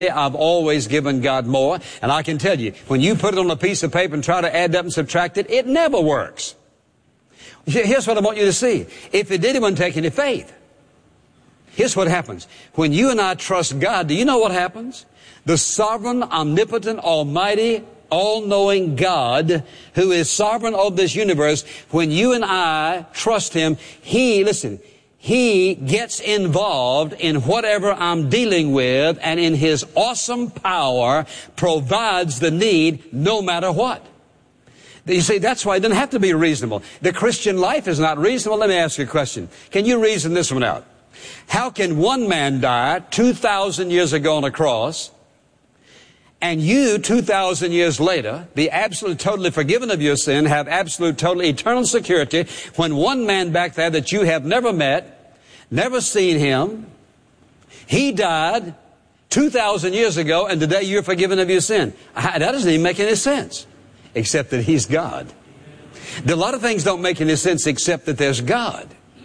I've always given God more. And I can tell you, when you put it on a piece of paper and try to add up and subtract it, it never works. Here's what I want you to see. If it did, it wouldn't take any faith. Here's what happens. When you and I trust God, do you know what happens? The sovereign, omnipotent, almighty, all-knowing God, who is sovereign of this universe, when you and I trust Him, He gets involved in whatever I'm dealing with, and in His awesome power provides the need no matter what. You see, that's why it doesn't have to be reasonable. The Christian life is not reasonable. Let me ask you a question. Can you reason this one out? How can one man die 2,000 years ago on a cross, and you, 2,000 years later, be absolutely, totally forgiven of your sin, have absolute, total, eternal security, when one man back there that you have never met, never seen him, he died 2,000 years ago, and today you're forgiven of your sin? That doesn't even make any sense, except that He's God. A lot of things don't make any sense except that there's God.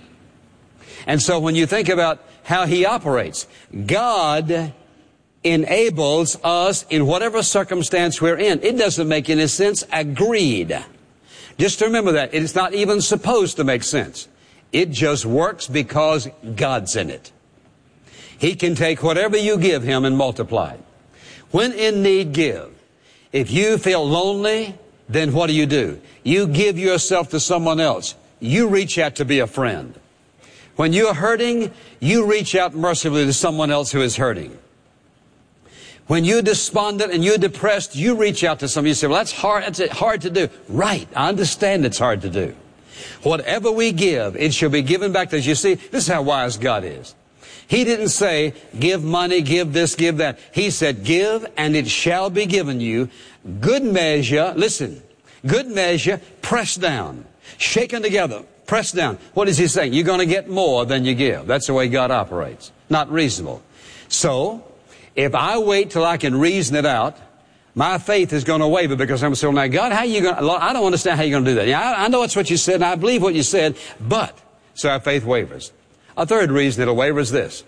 And so when you think about how He operates, God enables us in whatever circumstance we're in. It doesn't make any sense. Agreed. Just remember that. It's not even supposed to make sense. It just works because God's in it. He can take whatever you give Him and multiply it. When in need, give. If you feel lonely, then what do? You give yourself to someone else. You reach out to be a friend. When you're hurting, you reach out mercifully to someone else who is hurting. When you're despondent and you're depressed, you reach out to someone. You say, well, that's hard to do. Right, I understand it's hard to do. Whatever we give, it shall be given back to us. You see, this is how wise God is. He didn't say, give money, give this, give that. He said, give, and it shall be given you. Good measure, listen, good measure, pressed down, shaken together, pressed down. What is He saying? You're going to get more than you give. That's the way God operates. Not reasonable. So, if I wait till I can reason it out, my faith is going to waver, because I'm saying, now God, how are you going to, Lord, I don't understand how you're going to do that. Yeah, I know it's what you said, and I believe what you said, but, so our faith wavers. A third reason it'll waver is this.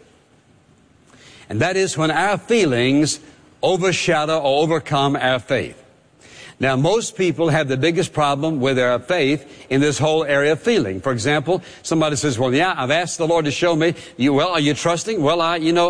And that is when our feelings overshadow or overcome our faith. Now, most people have the biggest problem with their faith in this whole area of feeling. For example, somebody says, well, yeah, I've asked the Lord to show me. Are you trusting? Well,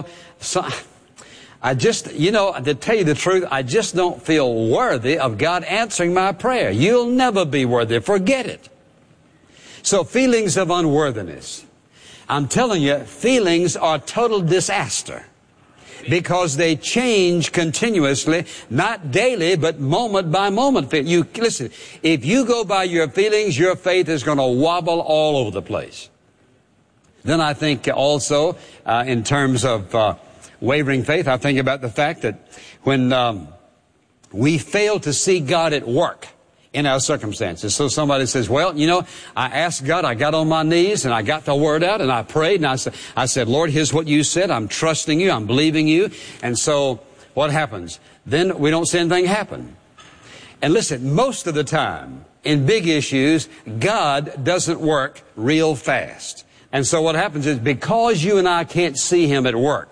to tell you the truth, I just don't feel worthy of God answering my prayer. You'll never be worthy. Forget it. So feelings of unworthiness. I'm telling you, feelings are total disaster, because they change continuously, not daily, but moment by moment. Listen, if you go by your feelings, your faith is going to wobble all over the place. Then I think also, in terms of wavering faith, I think about the fact that when we fail to see God at work in our circumstances. So somebody says, well, I asked God, I got on my knees and I got the word out and I prayed and I said, Lord, here's what you said. I'm trusting you. I'm believing you. And so what happens? Then we don't see anything happen. And listen, most of the time in big issues, God doesn't work real fast. And so what happens is, because you and I can't see Him at work,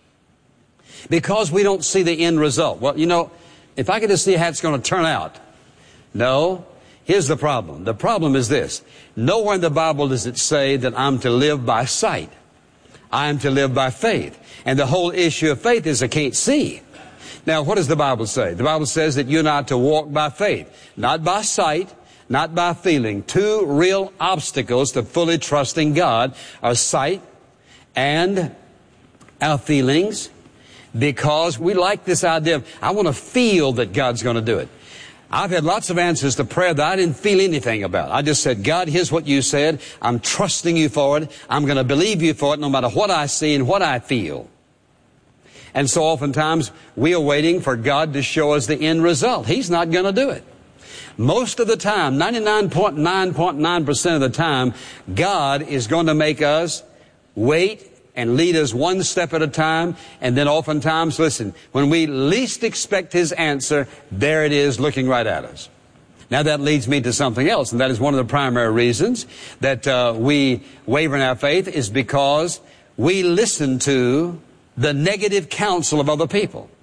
because we don't see the end result. Well, if I could just see how it's going to turn out. No, here's the problem. The problem is this. Nowhere in the Bible does it say that I'm to live by sight. I am to live by faith. And the whole issue of faith is I can't see. Now, what does the Bible say? The Bible says that you and I are to walk by faith, not by sight, not by feeling. Two real obstacles to fully trusting God are sight and our feelings, because we like this idea of, I want to feel that God's going to do it. I've had lots of answers to prayer that I didn't feel anything about. I just said, God, here's what you said. I'm trusting you for it. I'm going to believe you for it no matter what I see and what I feel. And so oftentimes we are waiting for God to show us the end result. He's not going to do it. Most of the time, 99.9% of the time, God is going to make us wait and lead us one step at a time. And then oftentimes, listen, when we least expect His answer, there it is looking right at us. Now that leads me to something else, and that is one of the primary reasons that we waver in our faith, is because we listen to the negative counsel of other people.